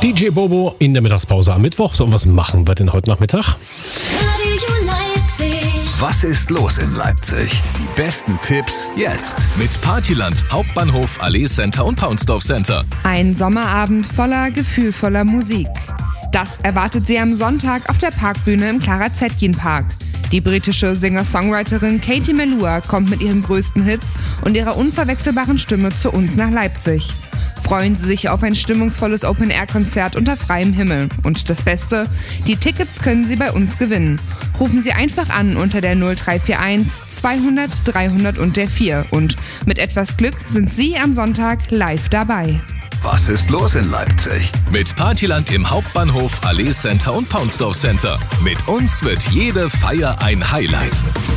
DJ Bobo in der Mittagspause am Mittwoch. So, und was machen wir denn heute Nachmittag? Radio Leipzig. Was ist los in Leipzig? Die besten Tipps jetzt. Mit Partyland, Hauptbahnhof, Allee Center und Paunsdorf Center. Ein Sommerabend voller gefühlvoller Musik. Das erwartet Sie am Sonntag auf der Parkbühne im Clara Zetkin Park. Die britische Singer-Songwriterin Katie Melua kommt mit ihren größten Hits und ihrer unverwechselbaren Stimme zu uns nach Leipzig. Freuen Sie sich auf ein stimmungsvolles Open-Air-Konzert unter freiem Himmel. Und das Beste, die Tickets können Sie bei uns gewinnen. Rufen Sie einfach an unter der 0341 200 300 und der 4. Und mit etwas Glück sind Sie am Sonntag live dabei. Was ist los in Leipzig? Mit Partyland im Hauptbahnhof, Allee Center und Paunsdorf Center. Mit uns wird jede Feier ein Highlight.